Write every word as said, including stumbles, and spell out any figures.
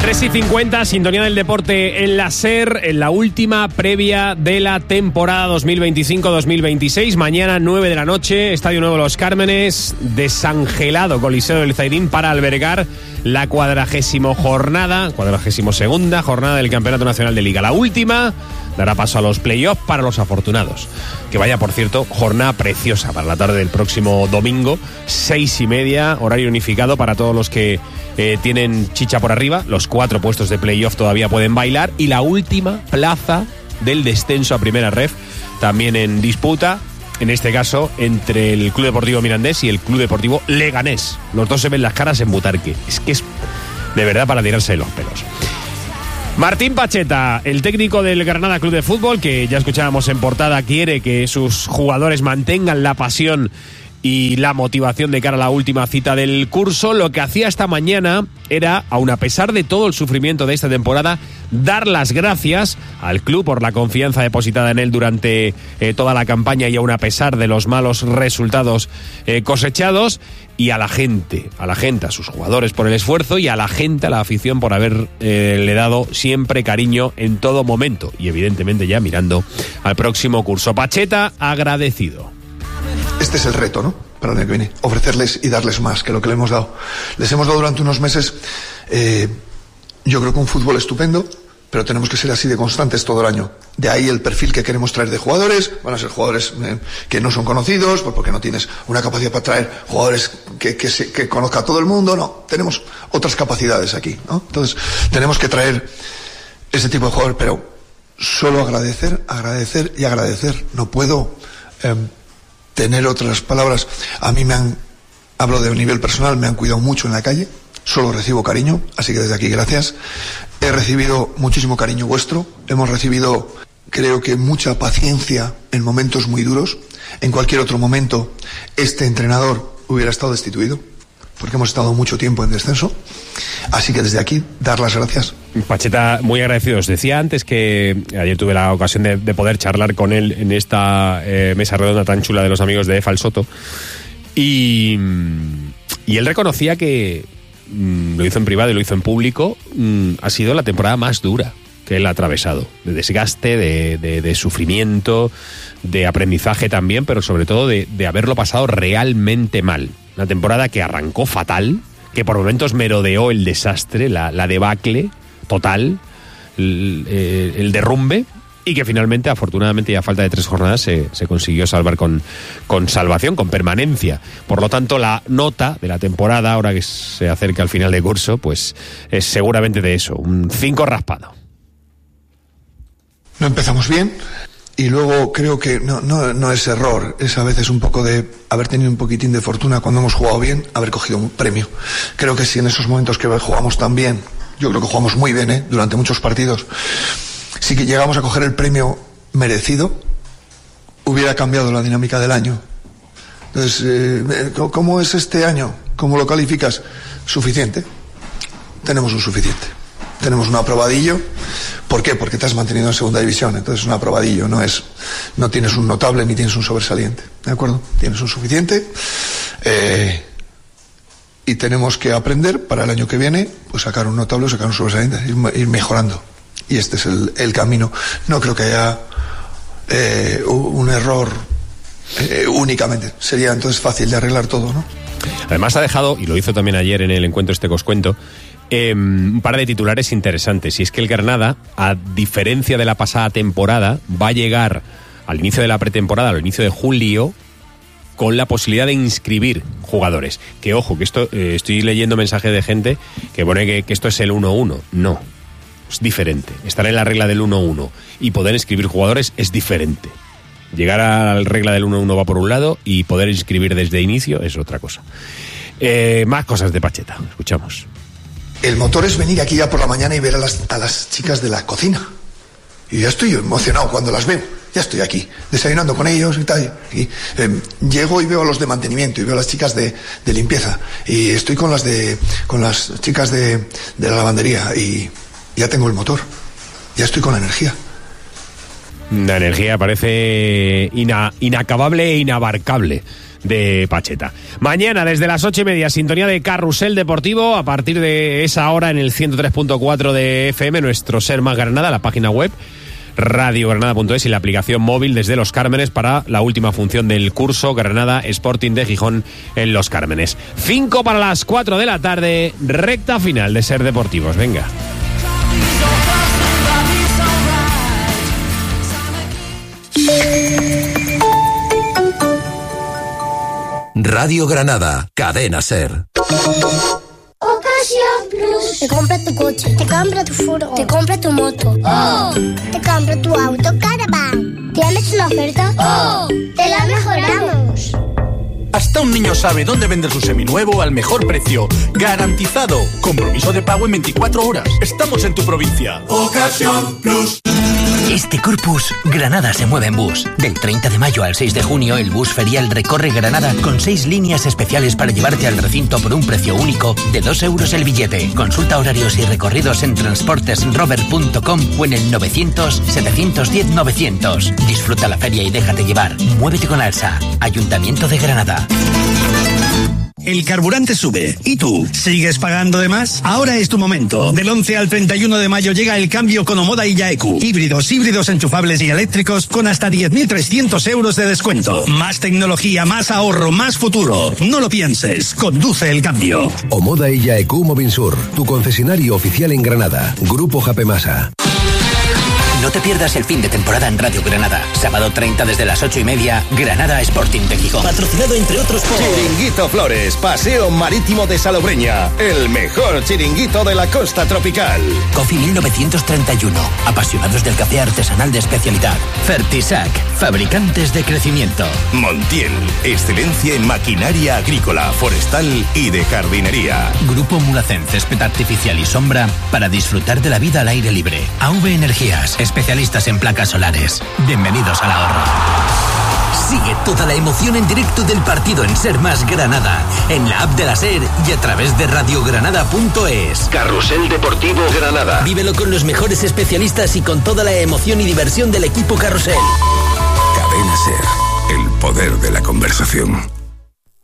tres y cincuenta, sintonía del deporte en la SER, en la última previa de la temporada dos mil veinticinco dos mil veintiséis. Mañana, nueve de la noche, Estadio Nuevo Los Cármenes, desangelado Coliseo del Zairín para albergar la cuadragésimo jornada, cuadragésimo segunda jornada del Campeonato Nacional de Liga. La última dará paso a los playoffs para los afortunados. Que vaya, por cierto, jornada preciosa para la tarde del próximo domingo, seis y media, horario unificado para todos los que eh, tienen chicha por arriba. Los cuatro puestos de playoff todavía pueden bailar y la última plaza del descenso a Primera Ref también en disputa, en este caso entre el Club Deportivo Mirandés y el Club Deportivo Leganés. Los dos se ven las caras en Butarque. Es que es de verdad para tirarse de los pelos. Martín Pacheta, el técnico del Granada Club de Fútbol, que ya escuchábamos en portada, quiere que sus jugadores mantengan la pasión y la motivación de cara a la última cita del curso. Lo que hacía esta mañana era, aun a pesar de todo el sufrimiento de esta temporada, dar las gracias al club por la confianza depositada en él durante eh, toda la campaña y aun a pesar de los malos resultados eh, cosechados, y a la gente, a la gente, a sus jugadores por el esfuerzo y a la gente, a la afición por haberle eh, dado siempre cariño en todo momento y evidentemente ya mirando al próximo curso. Pacheta agradecido. Este es el reto, ¿no? Para el año que viene. Ofrecerles y darles más que lo que le hemos dado. Les hemos dado durante unos meses, eh, yo creo que un fútbol estupendo, pero tenemos que ser así de constantes todo el año. De ahí el perfil que queremos traer de jugadores. Van a ser jugadores eh, que no son conocidos, porque no tienes una capacidad para traer jugadores que, que, se, que conozca a todo el mundo. No, tenemos otras capacidades aquí, ¿no? Entonces, tenemos que traer ese tipo de jugadores, pero solo agradecer, agradecer y agradecer. No puedo eh, tener otras palabras. A mí me han, hablo de un nivel personal, me han cuidado mucho en la calle. Solo recibo cariño, así que desde aquí gracias. He recibido muchísimo cariño vuestro. Hemos recibido, creo que, mucha paciencia en momentos muy duros. En cualquier otro momento, este entrenador hubiera estado destituido, porque hemos estado mucho tiempo en descenso. Así que desde aquí, dar las gracias. Pacheta, muy agradecido. Os decía antes que ayer tuve la ocasión de, de poder charlar con él en esta eh, mesa redonda tan chula de los amigos de Efal Soto. Y, y él reconocía que, mm, lo hizo en privado y lo hizo en público, mm, ha sido la temporada más dura que él ha atravesado. De desgaste, de, de, de sufrimiento, de aprendizaje también, pero sobre todo de, de haberlo pasado realmente mal. Una temporada que arrancó fatal, que por momentos merodeó el desastre, la, la debacle total, el, el derrumbe, y que finalmente, afortunadamente, y a falta de tres jornadas, se, se consiguió salvar con, con salvación, con permanencia. Por lo tanto, la nota de la temporada, ahora que se acerca al final de curso, pues es seguramente de eso, un cinco raspado. No empezamos bien. Y luego creo que no, no, no es error, es a veces un poco de haber tenido un poquitín de fortuna cuando hemos jugado bien, haber cogido un premio. Creo que si en esos momentos que jugamos tan bien, yo creo que jugamos muy bien, ¿eh? Durante muchos partidos, si que llegamos a coger el premio merecido, hubiera cambiado la dinámica del año. Entonces, eh, ¿cómo es este año? ¿Cómo lo calificas? Suficiente. Tenemos un suficiente. Tenemos un aprobadillo. ¿Por qué? Porque te has mantenido en segunda división. Entonces, un aprobadillo, no es, no tienes un notable ni tienes un sobresaliente. ¿De acuerdo? Tienes un suficiente. Eh, y tenemos que aprender para el año que viene, pues sacar un notable o sacar un sobresaliente, ir, ir mejorando. Y este es el, el camino. No creo que haya eh, un error eh, únicamente. Sería entonces fácil de arreglar todo, ¿no? Además ha dejado, y lo hizo también ayer en el encuentro este que os cuento, Eh, un par de titulares interesantes. Y es que el Granada, a diferencia de la pasada temporada, va a llegar al inicio de la pretemporada, al inicio de julio, con la posibilidad de inscribir jugadores. Que ojo, que esto eh, estoy leyendo mensajes de gente que pone que, que esto es el uno uno. No, es diferente. Estar en la regla del uno uno y poder inscribir jugadores es diferente. Llegar a la regla del uno uno va por un lado y poder inscribir desde inicio es otra cosa. Eh, más cosas de Pacheta, escuchamos. El motor es venir aquí ya por la mañana y ver a las, a las chicas de la cocina. Y ya estoy emocionado cuando las veo. Ya estoy aquí, desayunando con ellos y tal. Y, eh, llego y veo a los de mantenimiento y veo a las chicas de, de limpieza. Y estoy con las de con las chicas de, de la lavandería. Y ya tengo el motor. Ya estoy con la energía. La energía parece ina, inacabable e inabarcable. de Pacheta. Mañana desde las ocho y media, sintonía de Carrusel Deportivo, a partir de esa hora en el ciento tres punto cuatro de F M, nuestro Ser Más Granada, la página web radio granada punto es y la aplicación móvil desde Los Cármenes para la última función del curso Granada Sporting de Gijón en Los Cármenes. Cinco para las cuatro de la tarde, recta final de Ser Deportivos. Venga. Radio Granada, cadena Ser. Ocasión Plus. Te compra tu coche, te compra tu furgo, te compra tu moto. ¡Oh! Te compra tu auto Caravan. ¿Tienes una oferta? ¡Oh! Te la mejoramos. Hasta un niño sabe dónde vender su seminuevo al mejor precio. Garantizado. Compromiso de pago en veinticuatro horas. Estamos en tu provincia. Ocasión Plus. Este Corpus, Granada se mueve en bus. Del treinta de mayo al seis de junio, el bus ferial recorre Granada con seis líneas especiales para llevarte al recinto por un precio único de dos euros el billete. Consulta horarios y recorridos en transportes rover punto com o en el novecientos, setecientos diez, novecientos. Disfruta la feria y déjate llevar. Muévete con Alsa. Ayuntamiento de Granada. El carburante sube. ¿Y tú? ¿Sigues pagando de más? Ahora es tu momento. Del once al treinta y uno de mayo llega el cambio con Omoda y Yaeku. Híbridos, híbridos enchufables y eléctricos con hasta diez mil trescientos euros de descuento. Más tecnología, más ahorro, más futuro. No lo pienses. Conduce el cambio. Omoda y Yaeku Movinsur, tu concesionario oficial en Granada. Grupo Japemasa. No te pierdas el fin de temporada en Radio Granada. Sábado treinta desde las ocho y media, Granada Sporting de Gijón. Patrocinado entre otros por Chiringuito Flores, Paseo Marítimo de Salobreña. El mejor chiringuito de la costa tropical. Coffee mil novecientos treinta y uno. Apasionados del café artesanal de especialidad. Fertisac, fabricantes de crecimiento. Montiel, excelencia en maquinaria agrícola, forestal y de jardinería. Grupo Mulacén, césped artificial y sombra para disfrutar de la vida al aire libre. A V Energías, especialistas en placas solares. Bienvenidos al ahorro. Sigue toda la emoción en directo del partido en Ser Más Granada, en la app de la Ser y a través de radio granada punto es. Carrusel Deportivo Granada. Vívelo con los mejores especialistas y con toda la emoción y diversión del equipo Carrusel. Cadena Ser, el poder de la conversación.